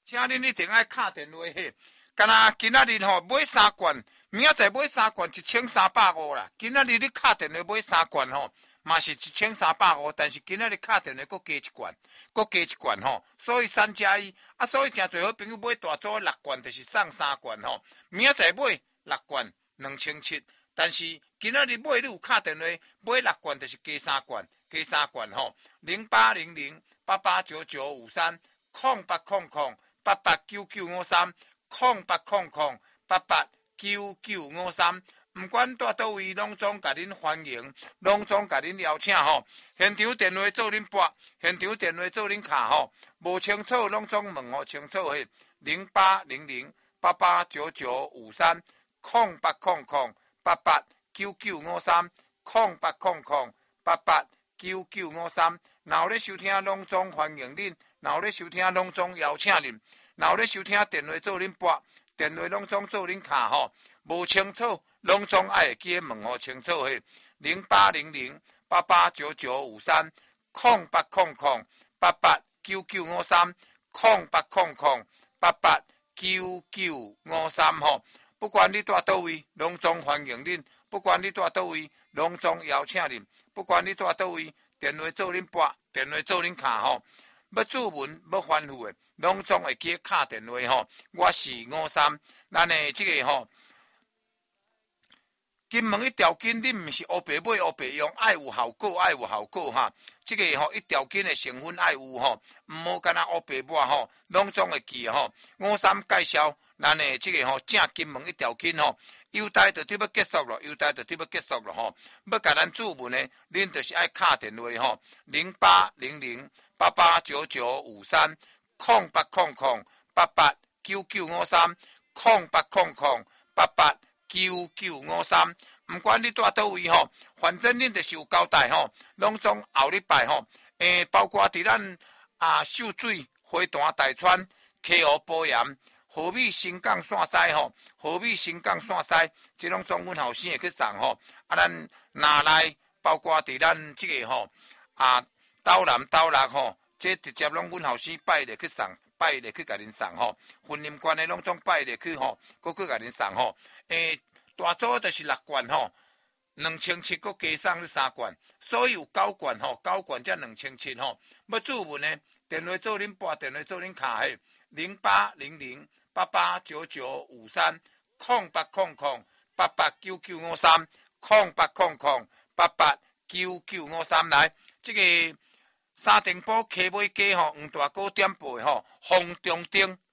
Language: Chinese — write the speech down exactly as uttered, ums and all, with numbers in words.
请恁一定爱敲电话嘿。干那今仔日吼买三罐，明仔载买三罐一千三百五啦。今仔日你敲电话买三罐吼，嘛是一千三百五，但是今仔日敲电话搁加一罐，搁加一罐吼，所以三加一啊，所以诚侪好朋友买大组六罐，就是送三罐吼。明仔载买六罐两千七，但是今仔日买你有敲电话买六罐，就是加三罐，加三罐吼。零八零零八八九九五三空八空空八八九九五三。空八空空八八九九五三，不管在倒位，拢总甲恁欢迎，拢总甲恁邀请吼。现场电话做恁拨，现场电话做恁卡吼。无清楚拢总问吼清楚嘿。零八零零八八九九五三，空八空空八八九九五三，空八空空八八九九五三。若有咧收听，拢总欢迎恁；若有咧收听，拢总邀请恁。若有咧收听电话做恁拨，电话拢总做恁卡吼，无清楚拢总爱记问吼清楚嘿。零八零零八八九九五三，空八空空八八九九五三，空八空空八八九九五三吼。不管你在倒位，拢总欢迎恁；不管你在倒位，拢总邀请恁；不管你在倒位，电话做恁拨，电话做恁卡吼。要注文要吩咐的，拢总会记敲电话吼。我是五三，咱的这个吼，金门一条筋，你唔是乌白买乌白用，爱有效果，爱有效果哈。这个吼一条筋的成分爱有吼，唔好干那乌白买吼，拢总会记吼。五三介绍咱的这个吼正金门一条筋吼，优待就对要结束了，优待就对要结束了吼。要甲咱注文呢，恁就是爱敲电话吼，零八零零。八八九九五三空八空空八八九九五三空八空空八八九九五三，唔管你在倒位吼，反正恁就是有交代吼，拢总后礼拜吼，诶，包括伫咱啊秀水、花坛、大川、溪湖、保盐、河美、新港线西吼，河美、新港线西，即拢总阮后生会去送吼，啊，咱拿来包括伫咱即个吼啊。斗南斗六吼，这直接拢阮后生拜入去送，拜入去甲恁送吼。婚姻关的拢总拜入去吼，搁去甲恁送吼。诶，大组就是六罐吼，两千七，搁加送你三罐，所以有九罐吼，九罐才两千七吼。要注文呢，电话做恁拨，电话做恁卡嘿，零八零零八八九九五三，空八空空八八九九五三，空八空空八八九九五三来，这个。三重埔溪尾街吼，黄大哥店铺吼，红中町